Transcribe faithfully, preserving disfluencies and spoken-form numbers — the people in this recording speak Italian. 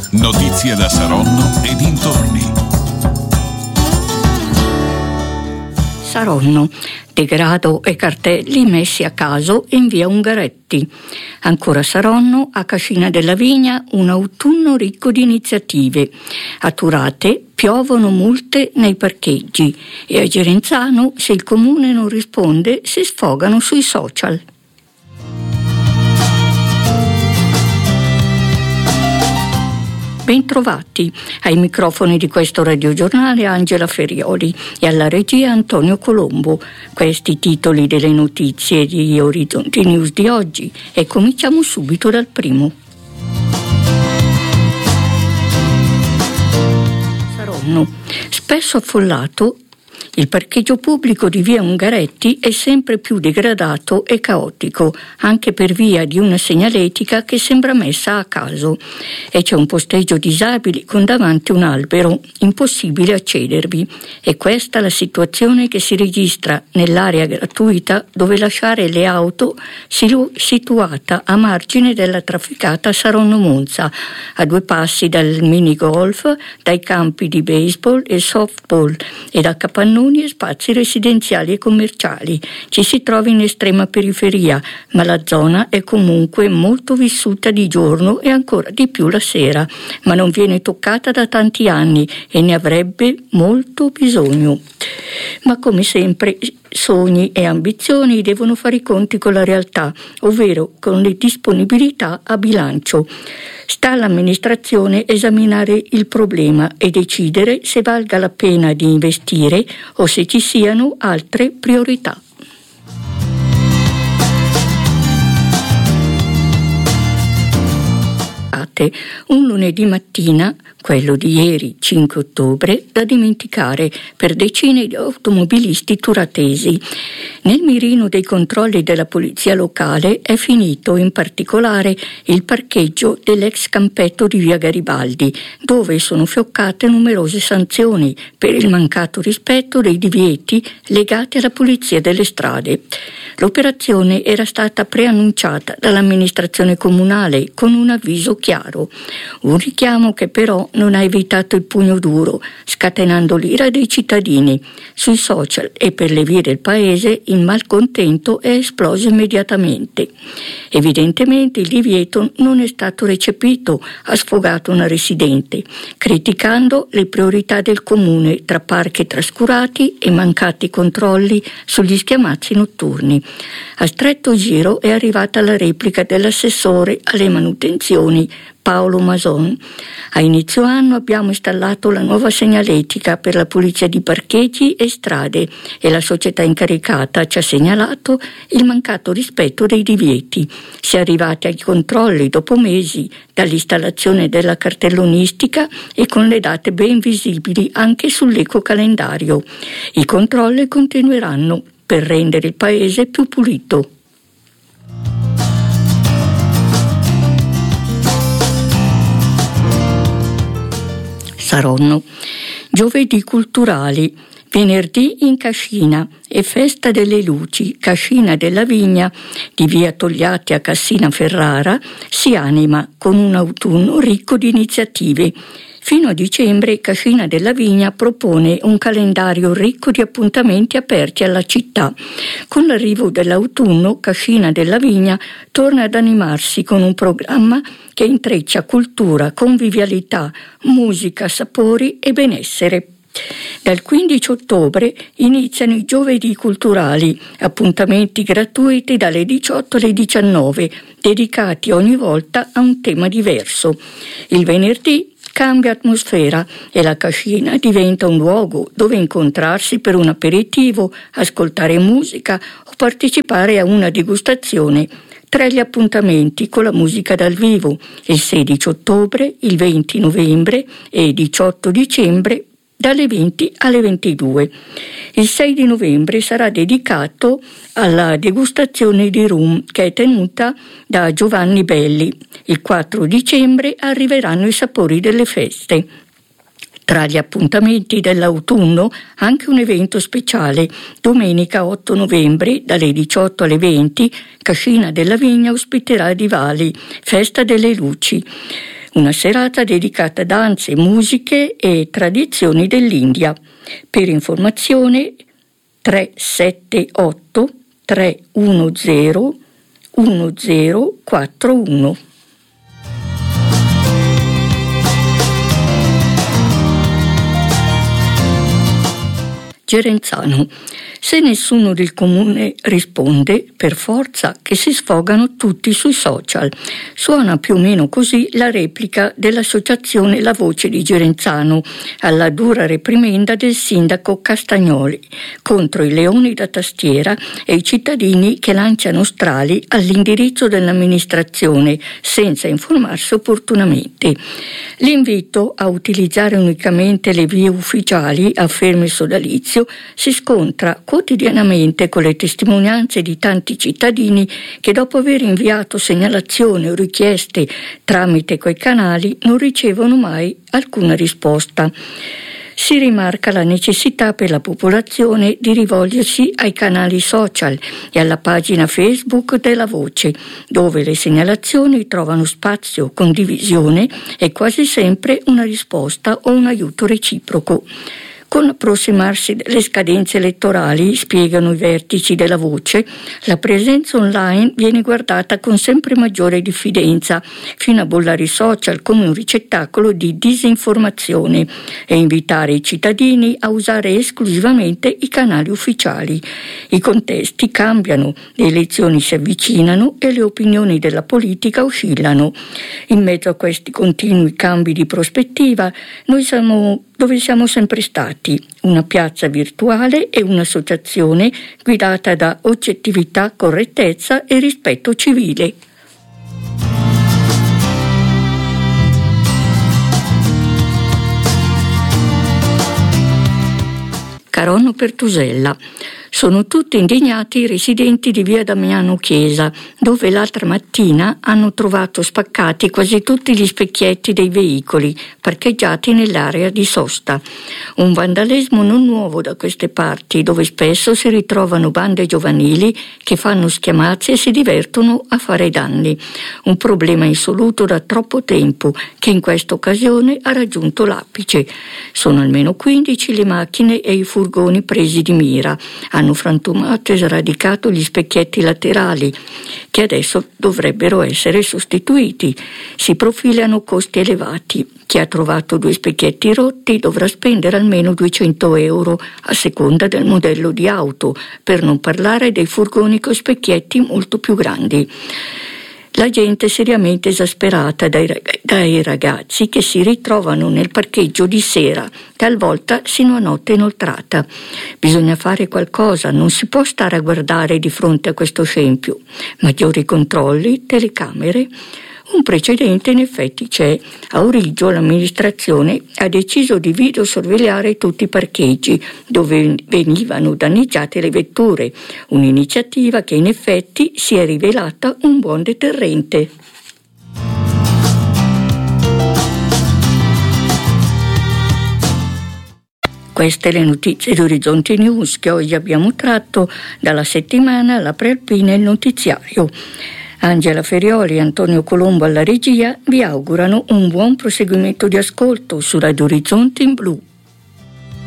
Notizie da Saronno e dintorni. Saronno. Degrado e cartelli messi a caso in via Ungaretti. Ancora Saronno, a Cascina della Vigna, un autunno ricco di iniziative. A Turate piovono multe nei parcheggi e a Gerenzano, se il comune non risponde, si sfogano sui social. Bentrovati ai microfoni di questo radiogiornale Angela Ferioli e alla regia Antonio Colombo. Questi i titoli delle notizie di Orizzonti News di oggi e cominciamo subito dal primo. Saronno, spesso affollato. Il parcheggio pubblico di via Ungaretti è sempre più degradato e caotico, anche per via di una segnaletica che sembra messa a caso. E c'è un posteggio disabili con davanti un albero, impossibile accedervi. È questa la situazione che si registra nell'area gratuita dove lasciare le auto situata a margine della trafficata Saronno-Monza, a due passi dal minigolf, dai campi di baseball e softball e da capannoni e spazi residenziali e commerciali. Ci si trova in estrema periferia, ma la zona è comunque molto vissuta di giorno e ancora di più la sera, ma non viene toccata da tanti anni e ne avrebbe molto bisogno. Ma come sempre sogni e ambizioni devono fare i conti con la realtà, ovvero con le disponibilità a bilancio. Sta all'amministrazione esaminare il problema e decidere se valga la pena di investire o se ci siano altre priorità. Un lunedì mattina, quello di ieri cinque ottobre, da dimenticare per decine di automobilisti turatesi. Nel mirino dei controlli della polizia locale è finito in particolare il parcheggio dell'ex campetto di via Garibaldi, dove sono fioccate numerose sanzioni per il mancato rispetto dei divieti legati alla pulizia delle strade. L'operazione era stata preannunciata dall'amministrazione comunale con un avviso chiaro. Un richiamo che però non ha evitato il pugno duro, scatenando l'ira dei cittadini. Sui social e per le vie del paese il malcontento è esploso immediatamente. Evidentemente il divieto non è stato recepito, ha sfogato una residente, criticando le priorità del comune tra parchi trascurati e mancati controlli sugli schiamazzi notturni. A stretto giro è arrivata la replica dell'assessore alle manutenzioni Paolo Mason. A inizio anno abbiamo installato la nuova segnaletica per la pulizia di parcheggi e strade e la società incaricata ci ha segnalato il mancato rispetto dei divieti. Si è arrivati ai controlli dopo mesi dall'installazione della cartellonistica e con le date ben visibili anche sull'ecocalendario. I controlli continueranno per rendere il paese più pulito. Saronno. Giovedì culturali. Venerdì in Cascina e Festa delle Luci, Cascina della Vigna di via Togliatti a Cassina Ferrara si anima con un autunno ricco di iniziative. Fino a dicembre Cascina della Vigna propone un calendario ricco di appuntamenti aperti alla città. Con l'arrivo dell'autunno Cascina della Vigna torna ad animarsi con un programma che intreccia cultura, convivialità, musica, sapori e benessere. Dal quindici ottobre iniziano i giovedì culturali, appuntamenti gratuiti dalle diciotto alle diciannove, dedicati ogni volta a un tema diverso. Il venerdì cambia atmosfera e la Cascina diventa un luogo dove incontrarsi per un aperitivo, ascoltare musica o partecipare a una degustazione. Tra gli appuntamenti con la musica dal vivo, il sedici ottobre, il venti novembre e il diciotto dicembre dalle venti alle ventidue. Il sei di novembre sarà dedicato alla degustazione di rum che è tenuta da Giovanni Belli. Il quattro dicembre arriveranno i sapori delle feste. Tra gli appuntamenti dell'autunno anche un evento speciale. Domenica otto novembre dalle diciotto alle venti Cascina della Vigna ospiterà Divali, Festa delle Luci. Una serata dedicata a danze, musiche e tradizioni dell'India. Per informazione tre sette otto tre uno zero uno zero quattro uno. Gerenzano. Se nessuno del comune risponde, per forza che si sfogano tutti sui social. Suona più o meno così la replica dell'associazione La Voce di Gerenzano alla dura reprimenda del sindaco Castagnoli contro i leoni da tastiera e i cittadini che lanciano strali all'indirizzo dell'amministrazione senza informarsi opportunamente. L'invito a utilizzare unicamente le vie ufficiali, afferma il sodalizio, si scontra quotidianamente con le testimonianze di tanti cittadini che dopo aver inviato segnalazioni o richieste tramite quei canali non ricevono mai alcuna risposta. Si rimarca la necessità per la popolazione di rivolgersi ai canali social e alla pagina Facebook della Voce, dove le segnalazioni trovano spazio, condivisione e quasi sempre una risposta o un aiuto reciproco. Con l'approssimarsi delle scadenze elettorali, spiegano i vertici della Voce, la presenza online viene guardata con sempre maggiore diffidenza, fino a bollare i social come un ricettacolo di disinformazione e invitare i cittadini a usare esclusivamente i canali ufficiali. I contesti cambiano, le elezioni si avvicinano e le opinioni della politica oscillano. In mezzo a questi continui cambi di prospettiva, noi siamo dove siamo sempre stati, una piazza virtuale e un'associazione guidata da oggettività, correttezza e rispetto civile. Caronno Pertusella. Sono tutti indignati i residenti di via Damiano Chiesa, dove l'altra mattina hanno trovato spaccati quasi tutti gli specchietti dei veicoli parcheggiati nell'area di sosta. Un vandalismo non nuovo da queste parti, dove spesso si ritrovano bande giovanili che fanno schiamazzi e si divertono a fare danni. Un problema insoluto da troppo tempo, che in questa occasione ha raggiunto l'apice. Sono almeno quindici le macchine e i furgoni presi di mira. Hanno frantumato e sradicato gli specchietti laterali, che adesso dovrebbero essere sostituiti. Si profilano costi elevati. Chi ha trovato due specchietti rotti dovrà spendere almeno duecento euro a seconda del modello di auto, per non parlare dei furgoni con specchietti molto più grandi. La gente è seriamente esasperata dai, dai ragazzi che si ritrovano nel parcheggio di sera, talvolta sino a notte inoltrata. Bisogna fare qualcosa, non si può stare a guardare di fronte a questo scempio. Maggiori controlli, telecamere. Un precedente in effetti c'è. A Origgio l'amministrazione ha deciso di videosorvegliare tutti i parcheggi dove venivano danneggiate le vetture, un'iniziativa che in effetti si è rivelata un buon deterrente. Queste le notizie di Orizzonte News che oggi abbiamo tratto dalla settimana La Prealpina e il notiziario. Angela Ferioli e Antonio Colombo alla regia vi augurano un buon proseguimento di ascolto su Radio Orizzonte in Blu.